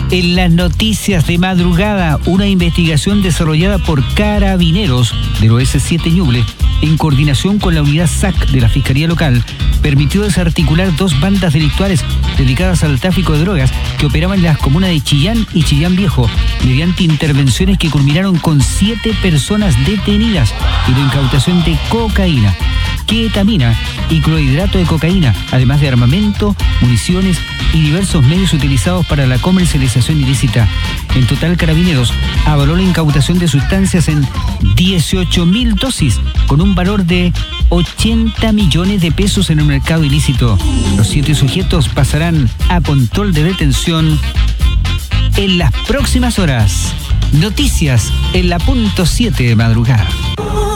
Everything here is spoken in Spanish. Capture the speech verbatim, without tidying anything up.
En las noticias de madrugada, una investigación desarrollada por Carabineros del O S siete Ñuble, en coordinación con la unidad S A C de la Fiscalía Local, permitió desarticular dos bandas delictuales dedicadas al tráfico de drogas que operaban en las comunas de Chillán y Chillán Viejo, mediante intervenciones que culminaron con siete personas detenidas y la incautación de cocaína, ketamina y clorhidrato de cocaína, además de armamento, municiones y diversos medios utilizados para la comercialización ilícita. En total, Carabineros avaló la incautación de sustancias en dieciocho mil dosis, con un valor de ochenta millones de pesos en el mercado ilícito. Los siete sujetos pasarán a control de detención en las próximas horas. Noticias en la punto siete de madrugada.